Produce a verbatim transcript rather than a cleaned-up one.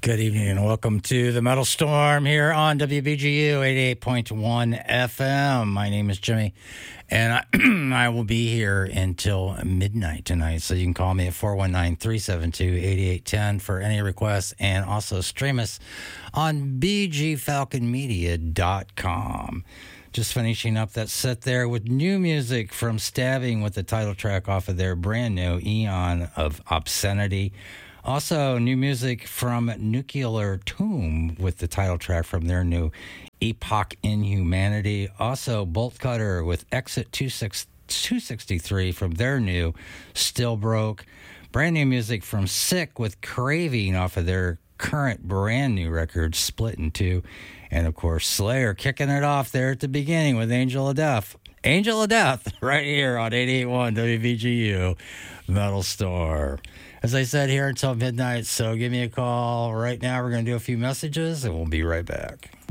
Good evening and welcome to the Metal Storm here on W B G U eighty-eight point one F M. My name is Jimmy, and I, I will be here until midnight tonight. So you can call me at four one nine, three seven two, eight eight one zero for any requests, and also stream us on b g falcon media dot com. Just finishing up that set there with new music from Stabbing with the title track off of their brand new Eon of Obscenity. Also, new music from Nuclear Tomb with the title track from their new Epoch in Humanity. Also, Bolt Cutter with Exit two sixty-three from their new Still Broke. Brand new music from Sick with Craving off of their current brand new record, Split in Two. And, of course, Slayer kicking it off there at the beginning with Angel of Death. Angel of Death right here on eighty-eight point one W V G U Metal Storm. As I said, here until midnight, so give me a call right now. We're going to do a few messages, and we'll be right back.